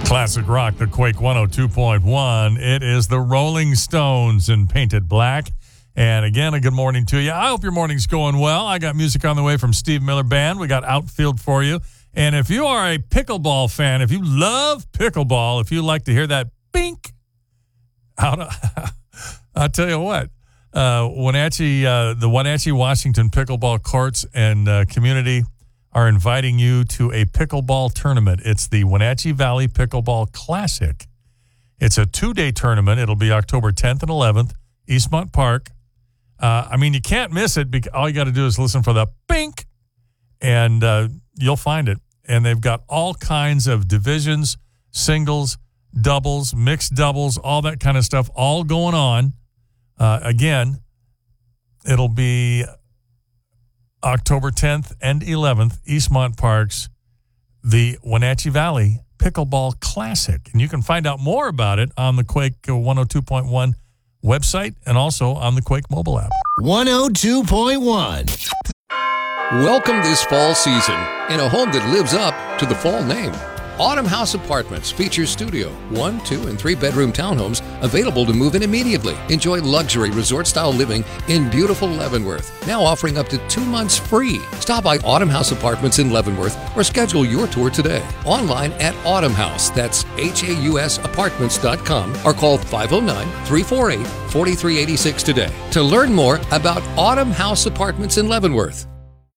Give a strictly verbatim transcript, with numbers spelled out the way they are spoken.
Classic rock, the Quake one oh two point one. It is the Rolling Stones in Painted Black. And again, a good morning to you. I hope your morning's going well. I got music on the way from Steve Miller Band. We got Outfield for you. And if you are a pickleball fan, if you love pickleball, if you like to hear that bink, out of, I'll tell you what, uh, Wenatchee, uh, the Wenatchee, Washington pickleball courts and uh, community are inviting you to a pickleball tournament. It's the Wenatchee Valley Pickleball Classic. It's a two-day tournament. It'll be October tenth and eleventh, Eastmont Park. Uh, I mean, you can't miss it because all you got to do is listen for the bink, and uh, you'll find it. And they've got all kinds of divisions, singles, doubles, mixed doubles, all that kind of stuff all going on. Uh, again, it'll be October tenth and eleventh, Eastmont Parks, the Wenatchee Valley Pickleball Classic. And you can find out more about it on the Quake one oh two point one website and also on the Quake mobile app. one oh two point one. Welcome this fall season in a home that lives up to the fall name. Autumn House Apartments features studio, one, two, and three bedroom townhomes available to move in immediately. Enjoy luxury resort-style living in beautiful Leavenworth, now offering up to two months free. Stop by Autumn House Apartments in Leavenworth or schedule your tour today. Online at Autumn House, that's H A U S apartments dot com, or call five oh nine, three four eight, four three eight six today to learn more about Autumn House Apartments in Leavenworth.